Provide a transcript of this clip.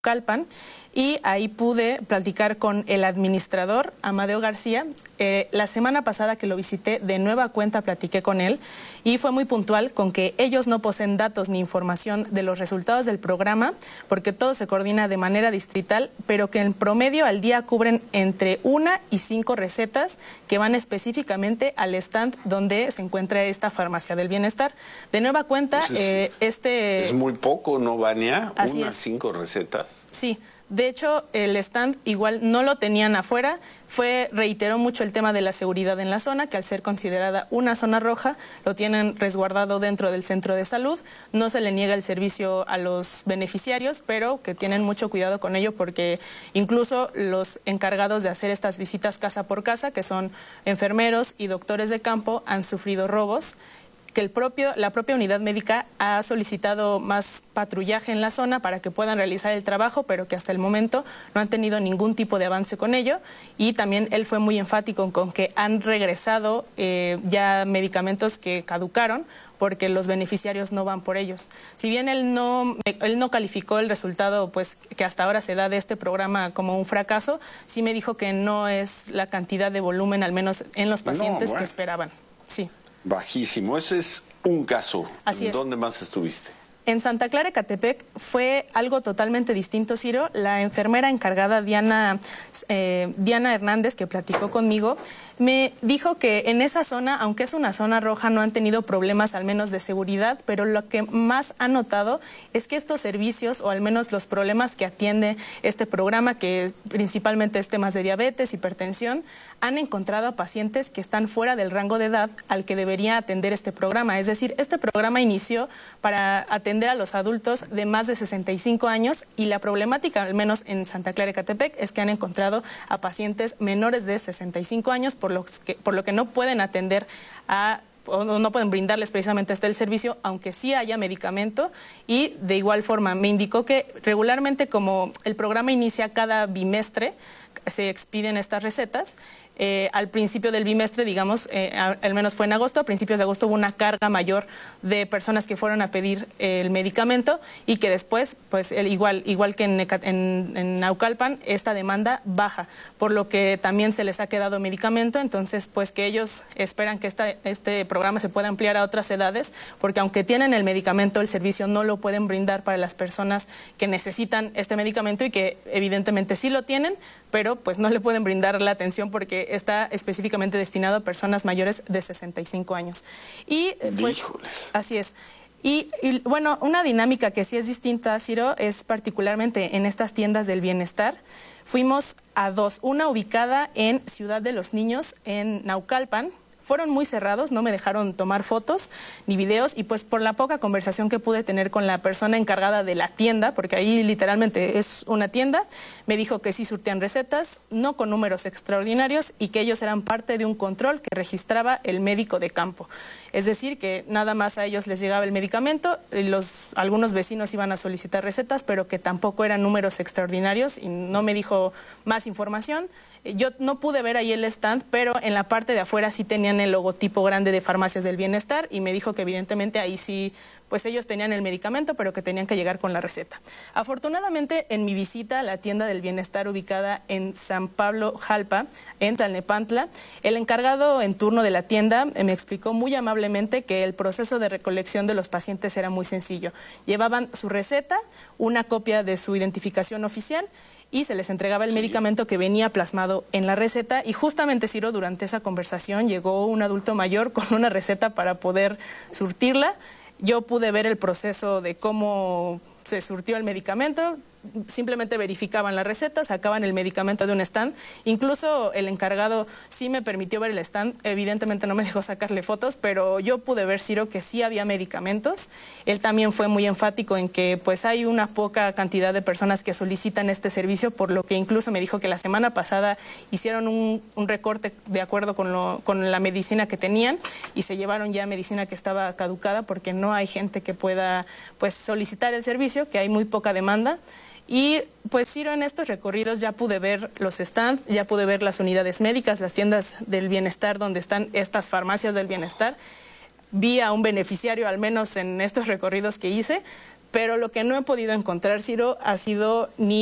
Naucalpan, y ahí pude platicar con el administrador, Amadeo García. La semana pasada que lo visité, de nueva cuenta platiqué con él y fue muy puntual con que ellos no poseen datos ni información de los resultados del programa, porque todo se coordina de manera distrital, pero que en promedio al día cubren entre 1 y 5 recetas que van específicamente al stand donde se encuentra esta farmacia del bienestar. De nueva cuenta, pues es muy poco, ¿no, Vania? 1 a 5 recetas. Sí. De hecho, el stand igual no lo tenían afuera, reiteró mucho el tema de la seguridad en la zona, que al ser considerada una zona roja, lo tienen resguardado dentro del centro de salud. No se le niega el servicio a los beneficiarios, pero que tienen mucho cuidado con ello porque incluso los encargados de hacer estas visitas casa por casa, que son enfermeros y doctores de campo, han sufrido robos, que la propia unidad médica ha solicitado más patrullaje en la zona para que puedan realizar el trabajo, pero que hasta el momento no han tenido ningún tipo de avance con ello. Y también él fue muy enfático con que han regresado ya medicamentos que caducaron, porque los beneficiarios no van por ellos. Si bien él no calificó el resultado pues que hasta ahora se da de este programa como un fracaso, sí me dijo que no es la cantidad de volumen, al menos en los pacientes, que esperaban. Sí. Bajísimo. Ese es un caso. Así es. ¿Dónde más estuviste? En Santa Clara, Ecatepec, fue algo totalmente distinto, Ciro. La enfermera encargada, Diana Hernández, que platicó conmigo, me dijo que en esa zona, aunque es una zona roja, no han tenido problemas al menos de seguridad, pero lo que más ha notado es que estos servicios, o al menos los problemas que atiende este programa, que principalmente es temas de diabetes, hipertensión, han encontrado a pacientes que están fuera del rango de edad al que debería atender este programa. Es decir, este programa inició para atender a los adultos de más de 65 años y la problemática, al menos en Santa Clara, Ecatepec, es que han encontrado a pacientes menores de 65 años por lo que no pueden atender o no pueden brindarles precisamente el servicio, aunque sí haya medicamento. Y de igual forma me indicó que regularmente, como el programa inicia cada bimestre, se expiden estas recetas. Al principio del bimestre, digamos, al menos fue en agosto, a principios de agosto hubo una carga mayor de personas que fueron a pedir el medicamento y que después, pues igual que en Naucalpan, esta demanda baja, por lo que también se les ha quedado medicamento. Entonces, pues que ellos esperan que este programa se pueda ampliar a otras edades, porque aunque tienen el medicamento, el servicio no lo pueden brindar para las personas que necesitan este medicamento y que evidentemente sí lo tienen, pero pues no le pueden brindar la atención porque está específicamente destinado a personas mayores de 65 años. Y pues, híjoles, así es. Y bueno, una dinámica que sí es distinta, Ciro, es particularmente en estas tiendas del bienestar. Fuimos a 2, una ubicada en Ciudad de los Niños, en Naucalpan. Fueron muy cerrados, no me dejaron tomar fotos ni videos, y pues por la poca conversación que pude tener con la persona encargada de la tienda, porque ahí literalmente es una tienda, me dijo que sí surtían recetas, no con números extraordinarios, y que ellos eran parte de un control que registraba el médico de campo. Es decir, que nada más a ellos les llegaba el medicamento, algunos vecinos iban a solicitar recetas, pero que tampoco eran números extraordinarios, y no me dijo más información. Yo no pude ver ahí el stand, pero en la parte de afuera sí tenían el logotipo grande de Farmacias del Bienestar, y me dijo que evidentemente ahí sí, pues ellos tenían el medicamento, pero que tenían que llegar con la receta. Afortunadamente, en mi visita a la tienda del bienestar ubicada en San Pablo Jalpa, en Tlalnepantla, el encargado en turno de la tienda me explicó muy amablemente que el proceso de recolección de los pacientes era muy sencillo. Llevaban su receta, una copia de su identificación oficial, y se les entregaba el medicamento que venía plasmado en la receta. Y justamente, Ciro, durante esa conversación llegó un adulto mayor con una receta para poder surtirla. Yo pude ver el proceso de cómo se surtió el medicamento. Simplemente verificaban la receta, sacaban el medicamento de un stand. Incluso el encargado sí me permitió ver el stand, evidentemente no me dejó sacarle fotos, pero yo pude ver, Ciro, que sí había medicamentos. Él también fue muy enfático en que pues hay una poca cantidad de personas que solicitan este servicio, por lo que incluso me dijo que la semana pasada hicieron un recorte de acuerdo con la medicina que tenían, y se llevaron ya medicina que estaba caducada porque no hay gente que pueda pues solicitar el servicio, que hay muy poca demanda. Y pues, Ciro, en estos recorridos ya pude ver los stands, ya pude ver las unidades médicas, las tiendas del bienestar donde están estas farmacias del bienestar. Vi a un beneficiario, al menos en estos recorridos que hice, Pero lo que no he podido encontrar, Ciro, ha sido ni